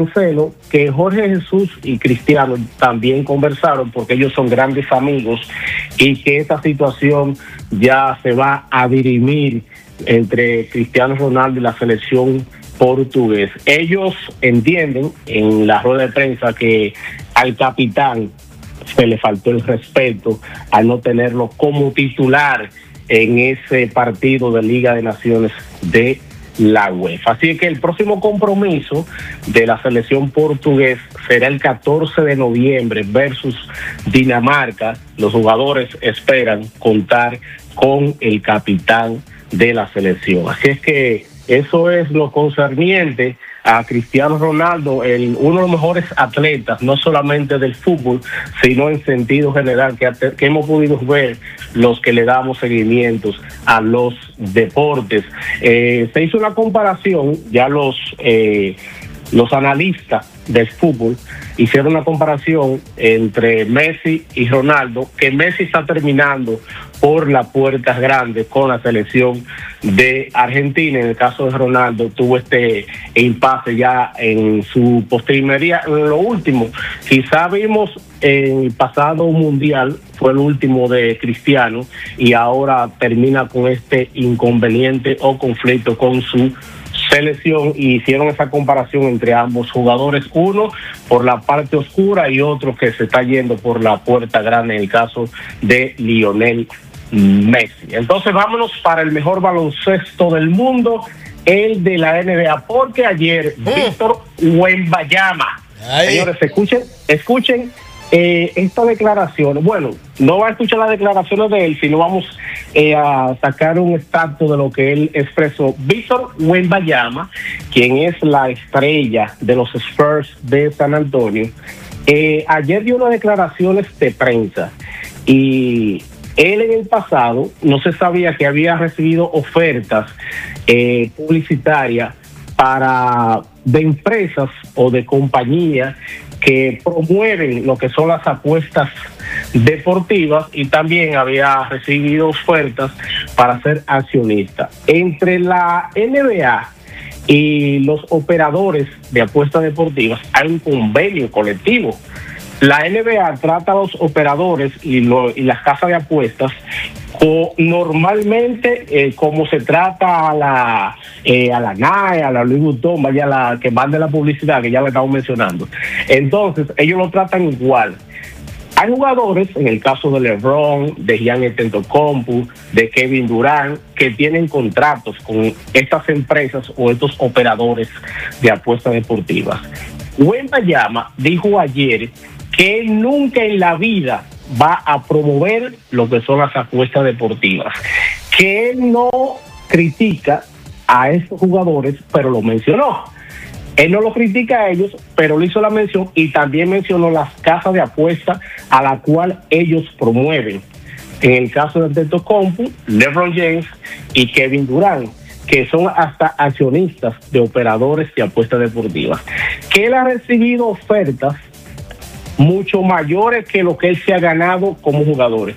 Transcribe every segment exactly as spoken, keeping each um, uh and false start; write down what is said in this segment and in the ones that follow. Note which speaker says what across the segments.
Speaker 1: Cancelo, que Jorge Jesús y Cristiano también conversaron porque ellos son grandes amigos y que esta situación ya se va a dirimir entre Cristiano Ronaldo y la selección portuguesa. Ellos entienden en la rueda de prensa que al capitán se le faltó el respeto al no tenerlo como titular en ese partido de Liga de Naciones de la UEFA. Así que el próximo compromiso de la selección portuguesa será el catorce de noviembre versus Dinamarca. Los jugadores esperan contar con el capitán de la selección. Así es que eso es lo concerniente a Cristiano Ronaldo, el, uno de los mejores atletas, no solamente del fútbol, sino en sentido general, que, que hemos podido ver los que le damos seguimientos a los deportes. Eh, se hizo una comparación, ya los, eh, los analistas del fútbol hicieron una comparación entre Messi y Ronaldo, que Messi está terminando por las puertas grandes con la selección de Argentina. En el caso de Ronaldo tuvo este impasse ya en su postrimería. Lo último, quizá vimos en el pasado mundial, fue el último de Cristiano, y ahora termina con este inconveniente o conflicto con su selección, y hicieron esa comparación entre ambos jugadores, uno por la parte oscura y otro que se está yendo por la puerta grande, en el caso de Lionel Messi. Entonces vámonos para el mejor baloncesto del mundo, el de la N B A, porque ayer mm. Víctor Wembanyama, señores, escuchen, escuchen eh, esta declaración. Bueno, no va a escuchar las declaraciones de él, sino vamos eh, a sacar un extracto de lo que él expresó. Víctor Wembanyama, quien es la estrella de los Spurs de San Antonio, eh, ayer dio unas declaraciones de prensa, y él en el pasado no se sabía que había recibido ofertas eh, publicitarias para de empresas o de compañías que promueven lo que son las apuestas deportivas, y también había recibido ofertas para ser accionista. Entre la N B A y los operadores de apuestas deportivas hay un convenio colectivo. La N B A trata a los operadores y, lo, y las casas de apuestas o normalmente eh, como se trata a la eh, a la Nike, a la Louis Vuitton, vaya la que mande la publicidad que ya le estamos mencionando. Entonces ellos lo tratan igual. Hay jugadores, en el caso de LeBron, de Giannis Antetokounmpo, de Kevin Durant, que tienen contratos con estas empresas o estos operadores de apuestas deportivas. Wembanyama dijo ayer que él nunca en la vida va a promover lo que son las apuestas deportivas, que él no critica a estos jugadores, pero lo mencionó. Él no lo critica a ellos, pero le hizo la mención, y también mencionó las casas de apuestas a la cual ellos promueven. En el caso de Antetokounmpo, LeBron James y Kevin Durant, que son hasta accionistas de operadores de apuestas deportivas, que él ha recibido ofertas mucho mayores que lo que él se ha ganado como jugador.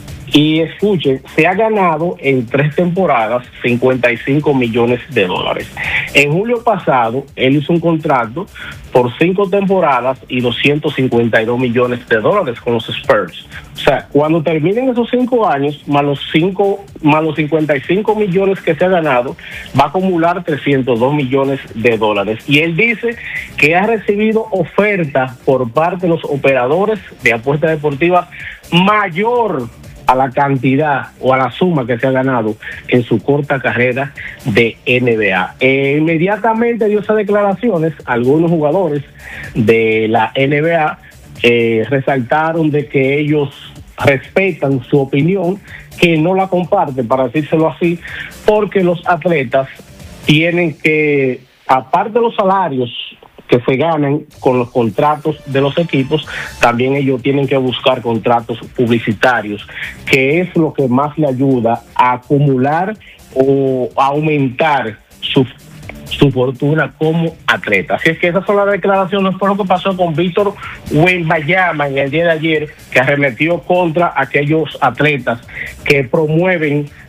Speaker 1: Y escuchen, se ha ganado en tres temporadas cincuenta y cinco millones de dólares. En julio pasado, él hizo un contrato por cinco temporadas y doscientos cincuenta y dos millones de dólares con los Spurs. O sea, cuando terminen esos cinco años, más los cinco, más los cincuenta y cinco millones que se ha ganado, va a acumular trescientos dos millones de dólares. Y él dice que ha recibido ofertas por parte de los operadores de apuestas deportivas mayor a la cantidad o a la suma que se ha ganado en su corta carrera de N B A. Eh, inmediatamente dio esas declaraciones, algunos jugadores de la N B A eh, resaltaron de que ellos respetan su opinión, que no la comparten, para decírselo así, porque los atletas tienen que, aparte de los salarios que se ganan con los contratos de los equipos, también ellos tienen que buscar contratos publicitarios, que es lo que más le ayuda a acumular o a aumentar su, su fortuna como atleta. Así es que esas son las declaraciones, por lo que pasó con Víctor Wembanyama en el día de ayer, que arremetió contra aquellos atletas que promueven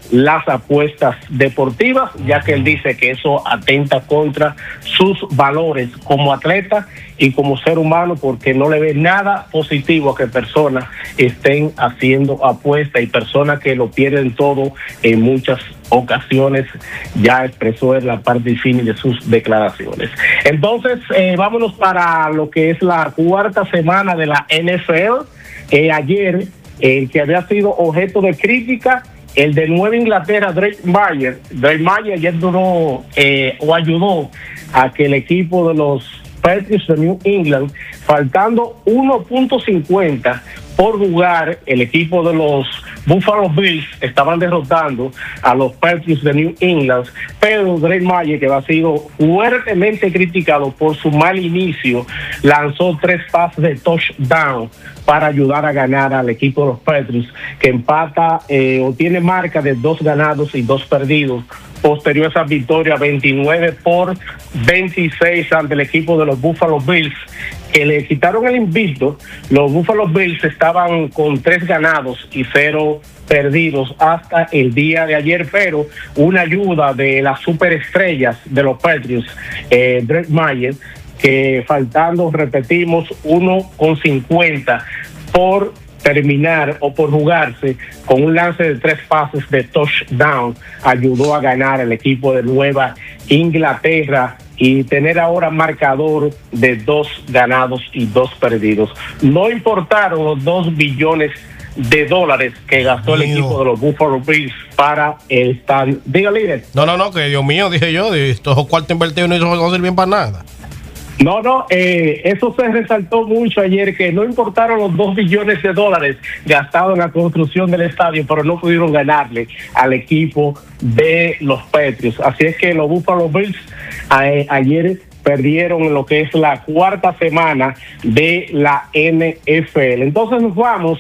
Speaker 1: las apuestas deportivas, ya que él dice que eso atenta contra sus valores como atleta y como ser humano, porque no le ve nada positivo a que personas estén haciendo apuestas y personas que lo pierden todo en muchas ocasiones. Ya expresó en la parte final de sus declaraciones. Entonces, eh, vámonos para lo que es la cuarta semana de la N F L. Eh, ayer, el eh, que había sido objeto de crítica, el de Nueva Inglaterra, Drake Mayer. Drake Mayer ayer duró eh, o ayudó a que el equipo de los Patriots de New England, faltando uno punto cincuenta por jugar, el equipo de los Buffalo Bills estaban derrotando a los Patriots de New England, pero Drake Mayer, que ha sido fuertemente criticado por su mal inicio, lanzó tres pases de touchdown para ayudar a ganar al equipo de los Patriots, que empata eh, o tiene marca de dos ganados y dos perdidos, posterior a esa victoria veintinueve por veintiséis ante el equipo de los Buffalo Bills, que le quitaron el invicto. Los Buffalo Bills estaban con tres ganados y cero perdidos hasta el día de ayer, pero una ayuda de las superestrellas de los Patriots, eh, Drake Mayer, que faltando, repetimos, uno con cincuenta por terminar o por jugarse, con un lance de tres pases de touchdown, ayudó a ganar el equipo de Nueva Inglaterra y tener ahora marcador de dos ganados y dos perdidos. No importaron los dos billones de dólares que gastó el equipo de los Buffalo Bills para el estadio. Diga, líder.
Speaker 2: No, no, no, que Dios mío, dije yo, estos cuartos invertidos no no sirven para nada.
Speaker 1: No, no, eh, eso se resaltó mucho ayer, que no importaron los dos billones de dólares gastados en la construcción del estadio, pero no pudieron ganarle al equipo de los Patriots. Así es que los Buffalo Bills a, ayer perdieron en lo que es la cuarta semana de la N F L. Entonces nos vamos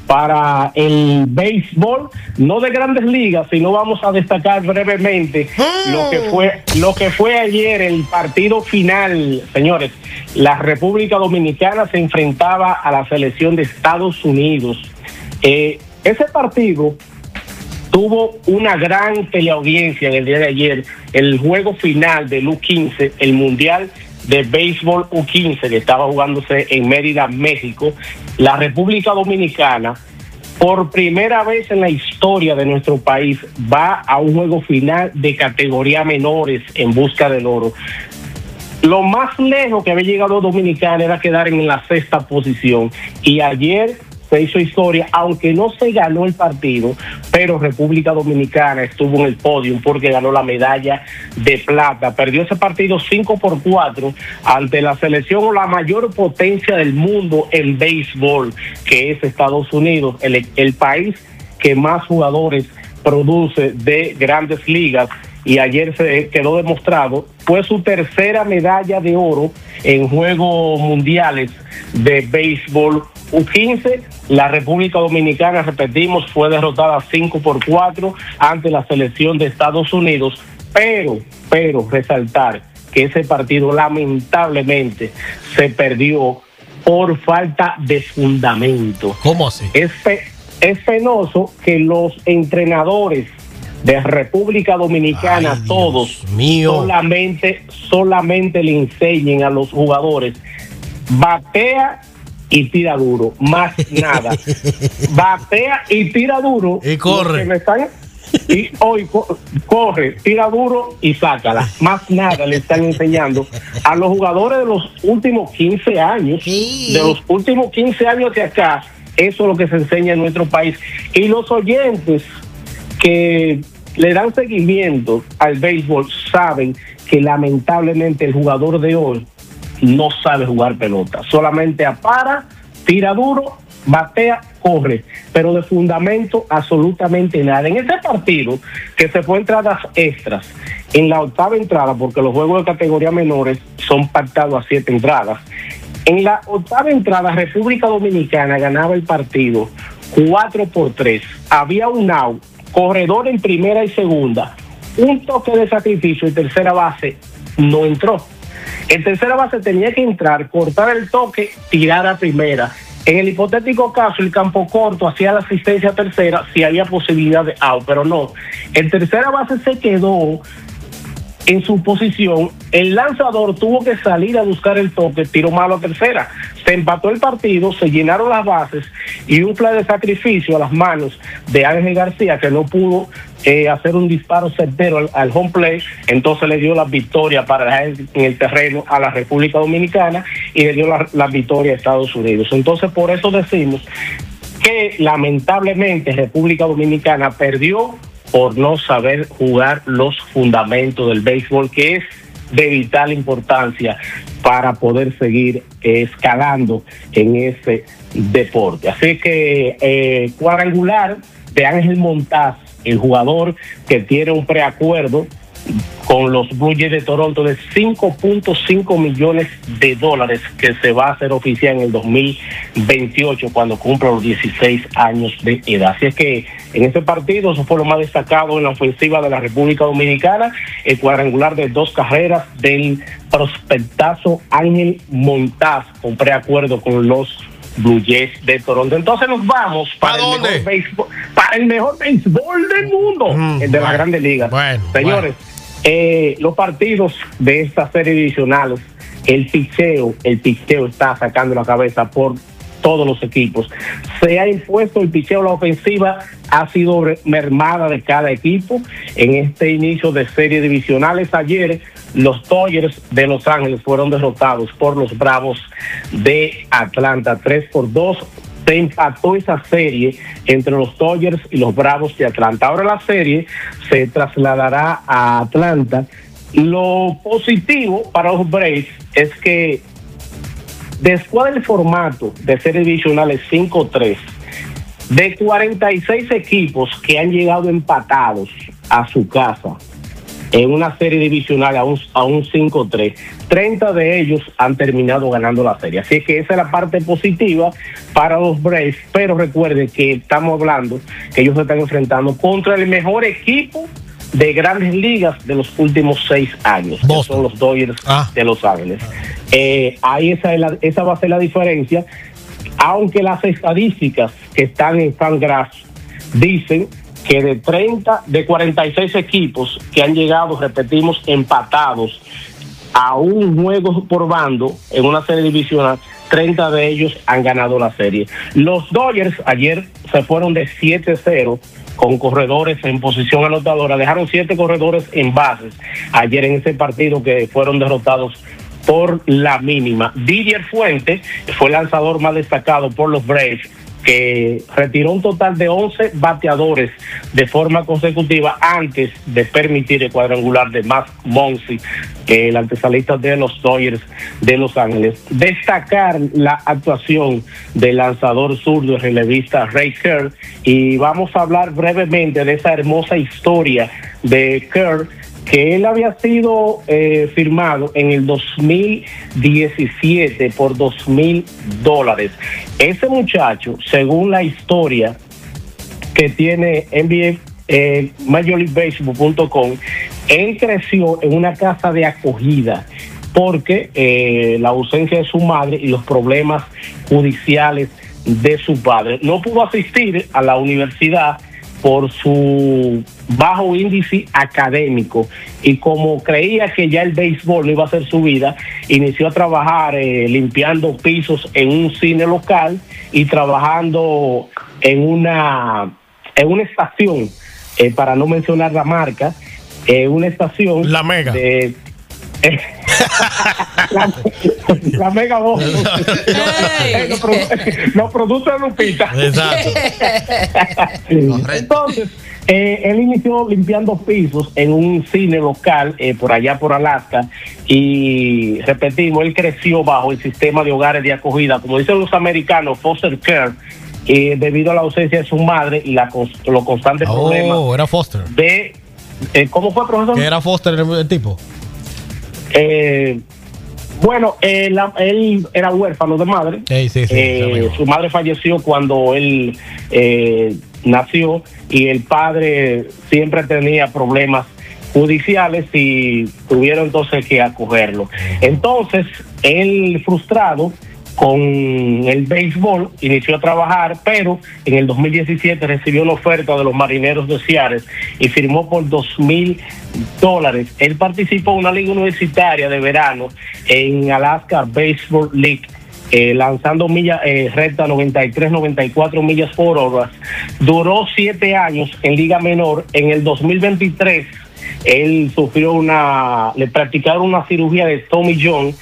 Speaker 1: para el béisbol, no de Grandes Ligas, sino vamos a destacar brevemente mm. lo que fue lo que fue ayer el partido final, señores. La República Dominicana se enfrentaba a la selección de Estados Unidos. Eh, ese partido tuvo una gran teleaudiencia en el día de ayer, el juego final del U quince, el Mundial de Béisbol U quince, que estaba jugándose en Mérida, México. La República Dominicana, por primera vez en la historia de nuestro país, va a un juego final de categoría menores en busca del oro. Lo más lejos que había llegado Dominicana era quedar en la sexta posición, y ayer se hizo historia, aunque no se ganó el partido, pero República Dominicana estuvo en el podio porque ganó la medalla de plata. Perdió ese partido cinco por cuatro ante la selección o la mayor potencia del mundo en béisbol, que es Estados Unidos, el, el país que más jugadores produce de Grandes Ligas. Y ayer se quedó demostrado, fue su tercera medalla de oro en Juegos Mundiales de Béisbol U quince. La República Dominicana, repetimos, fue derrotada cinco por cuatro ante la selección de Estados Unidos, pero, pero resaltar que ese partido lamentablemente se perdió por falta de fundamento.
Speaker 2: ¿Cómo así?
Speaker 1: Es, pe- es penoso que los entrenadores de República Dominicana, ay, todos, mío. solamente solamente le enseñen a los jugadores: batea y tira duro, más nada. Batea y tira duro
Speaker 2: y corre.
Speaker 1: Están, y hoy co- corre, tira duro y sácala. Más nada le están enseñando a los jugadores de los últimos quince años. Sí. De los últimos quince años de acá, eso es lo que se enseña en nuestro país. Y los oyentes que le dan seguimiento al béisbol saben que lamentablemente el jugador de hoy no sabe jugar pelota, solamente apara, tira duro, batea, corre, pero de fundamento absolutamente nada. En este partido, que se fue entradas extras, en la octava entrada, porque los juegos de categoría menores son pactados a siete entradas, en la octava entrada República Dominicana ganaba el partido cuatro por tres, había un out, corredor en primera y segunda, un toque de sacrificio y tercera base no entró. En tercera base tenía que entrar, cortar el toque, tirar a primera. En el hipotético caso, el campo corto hacía la asistencia tercera si había posibilidad de out, pero no. En tercera base se quedó en su posición, el lanzador tuvo que salir a buscar el toque, tiró malo a tercera, se empató el partido, se llenaron las bases y un play de sacrificio a las manos de Ángel García, que no pudo eh, hacer un disparo certero al, al home play, entonces le dio la victoria para dejar en el terreno a la República Dominicana y le dio la, la victoria a Estados Unidos. Entonces por eso decimos que lamentablemente República Dominicana perdió por no saber jugar los fundamentos del béisbol, que es de vital importancia para poder seguir escalando en ese deporte. Así que eh, cuadrangular de Ángel Montaz, el jugador que tiene un preacuerdo con los Blue Jays de Toronto de cinco punto cinco millones de dólares, que se va a hacer oficial en el dos mil veintiocho cuando cumpla los dieciséis años de edad. Así es que en este partido eso fue lo más destacado en la ofensiva de la República Dominicana, el cuadrangular de dos carreras del prospectazo Ángel Montaz con preacuerdo con los Blue Jays de Toronto. Entonces nos vamos para, el mejor, béisbol, para el mejor béisbol del mundo, mm, el de bueno, las Grandes Ligas. Bueno, Señores, bueno. Eh, los partidos de esta serie divisionales, el picheo, el picheo está sacando la cabeza por todos los equipos. Se ha impuesto el picheo, la ofensiva ha sido mermada de cada equipo en este inicio de serie divisionales. Ayer los Dodgers de Los Ángeles fueron derrotados por los Bravos de Atlanta, tres por dos. Se empató esa serie entre los Dodgers y los Bravos de Atlanta. Ahora la serie se trasladará a Atlanta. Lo positivo para los Braves es que después del formato de serie divisionales cinco tres, de cuarenta y seis equipos que han llegado empatados a su casa en una serie divisional a un, a un cinco tres, treinta de ellos han terminado ganando la serie. Así que esa es la parte positiva para los Braves, pero recuerden que estamos hablando que ellos se están enfrentando contra el mejor equipo de Grandes Ligas de los últimos seis años, Boston, que son los Dodgers ah. de Los Ángeles. Eh, ahí esa, es la, esa va a ser la diferencia, aunque las estadísticas que están en Fangraphs dicen que de treinta, de cuarenta y seis equipos que han llegado, repetimos, empatados a un juego por bando en una serie divisional, treinta de ellos han ganado la serie. Los Dodgers ayer se fueron de siete cero con corredores en posición anotadora, dejaron siete corredores en bases ayer en ese partido que fueron derrotados por la mínima. Didier Fuentes fue el lanzador más destacado por los Braves, que retiró un total de once bateadores de forma consecutiva antes de permitir el cuadrangular de Max Muncy, eh, el antesalista de los Dodgers de Los Ángeles. Destacar la actuación del lanzador zurdo y relevista Ray Kerr, y vamos a hablar brevemente de esa hermosa historia de Kerr, que él había sido eh, firmado en el dos mil diecisiete por dos mil dólares. Ese muchacho, según la historia que tiene N B A, eh, Major League Baseball punto com, él creció en una casa de acogida porque eh, la ausencia de su madre y los problemas judiciales de su padre. No pudo asistir a la universidad por su bajo índice académico, y como creía que ya el béisbol no iba a ser su vida, inició a trabajar eh, limpiando pisos en un cine local y trabajando en una en una estación, eh, para no mencionar la marca, eh, una estación
Speaker 2: La Mega
Speaker 1: de, eh, la, la Mega Voz hey. lo, produ lo produce Lupita.
Speaker 2: Exacto.
Speaker 1: Entonces eh, él inició limpiando pisos en un cine local eh, por allá por Alaska, y repetimos, él creció bajo el sistema de hogares de acogida, como dicen los americanos, foster care, eh, debido a la ausencia de su madre y la los constantes
Speaker 2: oh,
Speaker 1: problemas
Speaker 2: era foster
Speaker 1: de eh, ¿cómo fue, profesor?
Speaker 2: ¿Que era foster el, el tipo?
Speaker 1: Eh, bueno, eh, la, él era huérfano de madre.
Speaker 2: Sí, sí, sí,
Speaker 1: eh, su madre falleció cuando él eh, nació, y el padre siempre tenía problemas judiciales y tuvieron entonces que acogerlo. Entonces, él, frustrado, con el béisbol, inició a trabajar, pero en el dos mil diecisiete recibió una oferta de los Marineros de Seattle y firmó por dos mil dólares. Él participó en una liga universitaria de verano en Alaska Baseball League, eh, lanzando millas eh, recta noventa y tres, noventa y cuatro millas por hora. Duró siete años en liga menor. En el dos mil veintitrés él sufrió una, le practicaron una cirugía de Tommy John.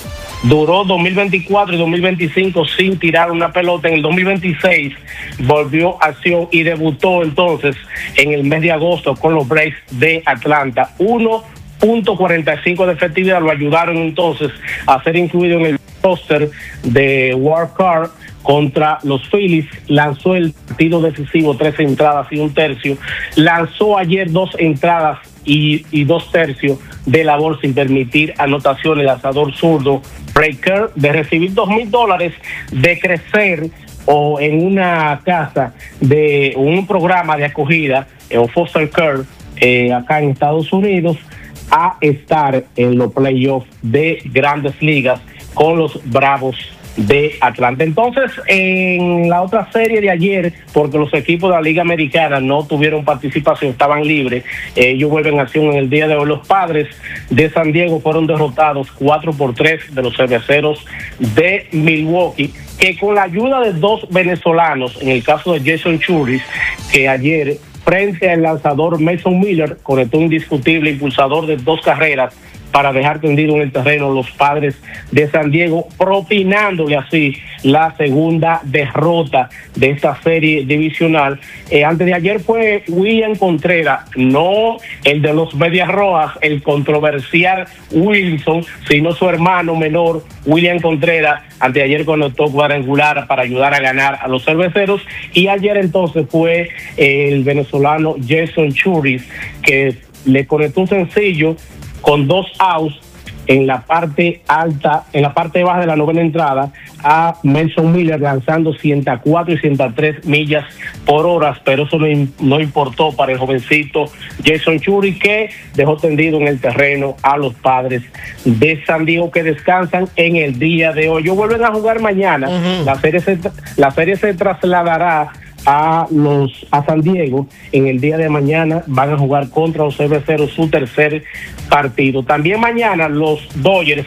Speaker 1: Duró dos mil veinticuatro y dos mil veinticinco sin tirar una pelota. En el dos mil veintiséis volvió a acción y debutó entonces en el mes de agosto con los Braves de Atlanta. uno punto cuarenta y cinco de efectividad lo ayudaron entonces a ser incluido en el roster de Wild Card contra los Phillies. Lanzó el partido decisivo, tres entradas y un tercio. Lanzó ayer dos entradas y, y dos tercios de labor sin permitir anotaciones. Lanzador zurdo Breaker, de recibir dos mil dólares, de crecer o en una casa de un programa de acogida eh, o foster care eh, acá en Estados Unidos, a estar en los playoffs de Grandes Ligas con los Bravos de Atlanta. Entonces, en la otra serie de ayer, porque los equipos de la Liga Americana no tuvieron participación, estaban libres, eh, ellos vuelven a acción en el día de hoy. Los Padres de San Diego fueron derrotados cuatro por tres de los Cerveceros de Milwaukee, que con la ayuda de dos venezolanos, en el caso de Jason Churis, que ayer frente al lanzador Mason Miller conectó un indiscutible impulsador de dos carreras para dejar tendido en el terreno los Padres de San Diego, propinándole así la segunda derrota de esta serie divisional. Eh, antes de ayer fue William Contreras, no el de los Medias Rojas, el controversial Wilson, sino su hermano menor, William Contreras. Anteayer conectó cuadrangular para ayudar a ganar a los Cerveceros, y ayer entonces fue el venezolano Jason Churis, que le conectó un sencillo con dos outs en la parte alta, en la parte baja de la novena entrada, a Mason Miller, lanzando ciento cuatro y ciento tres millas por hora, pero eso no, no importó para el jovencito Jason Churis, que dejó tendido en el terreno a los Padres de San Diego, que descansan en el día de hoy. Ellos vuelven a jugar mañana. Uh-huh. La serie se, la serie se trasladará a los a San Diego en el día de mañana. Van a jugar contra los Cerveceros su tercer partido. También mañana los Dodgers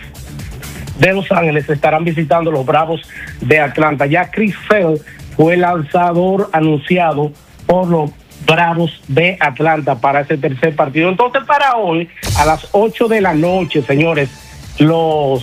Speaker 1: de Los Ángeles estarán visitando los Bravos de Atlanta. Ya Chris Sale fue lanzador anunciado por los Bravos de Atlanta para ese tercer partido. Entonces, para hoy a las ocho de la noche, señores, los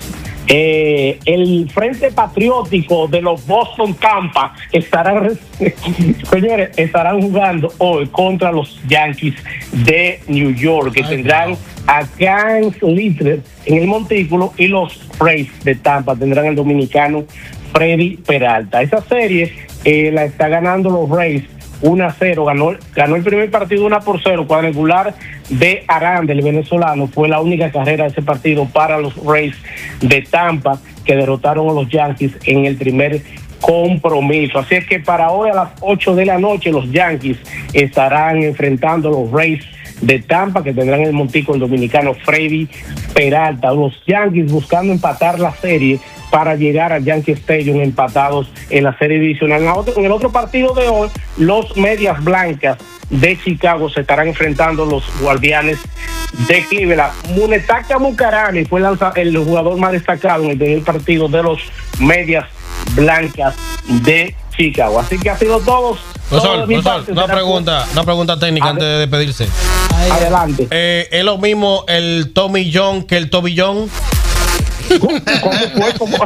Speaker 1: Eh, el Frente Patriótico de los Boston Tampa estarán, señores, estarán jugando hoy contra los Yankees de New York, que Ay, tendrán no. a Cans Litter en el montículo, y los Rays de Tampa tendrán al dominicano Freddy Peralta. Esa serie eh, la está ganando los Rays uno a cero, ganó, ganó el primer partido uno por cero, cuadrangular de Arán, del venezolano. Fue la única carrera de ese partido para los Rays de Tampa, que derrotaron a los Yankees en el primer compromiso. Así es que para hoy a las ocho de la noche los Yankees estarán enfrentando a los Rays de Tampa, que tendrán el montico el dominicano Freddy Peralta. Los Yankees buscando empatar la serie para llegar al Yankee Stadium empatados en la serie divisional. En, otro, en el otro partido de hoy, los Medias Blancas de Chicago se estarán enfrentando a los Guardianes de Cleveland. Munetaka Mukarami fue lanza, el jugador más destacado en el primer partido de los Medias Blancas de Chicago. Así que ha sido todos.
Speaker 2: Profesor, profesor, una pregunta, una pregunta técnica antes de despedirse.
Speaker 1: Adelante.
Speaker 2: Eh, ¿Es lo mismo el Tommy John que el Toby John?
Speaker 1: ¿Cómo, cómo fue? ¿Cómo?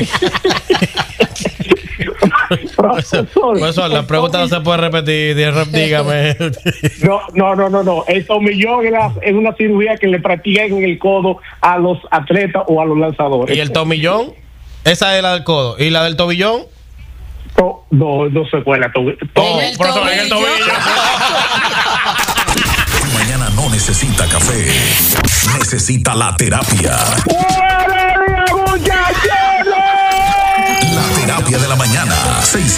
Speaker 2: Profesor, profesor, la pregunta no se puede repetir, dígame.
Speaker 1: No, no, no, no, no. El tomillón es una cirugía que le practican en el codo a los atletas o a los lanzadores.
Speaker 2: ¿Y el tomillón? Esa es la del codo. ¿Y la del tobillón?
Speaker 1: No, no, no se puede. La tobi-
Speaker 2: oh, el profesor, en el tobillo.
Speaker 3: Mañana no necesita café, necesita la terapia. La terapia de la mañana, seis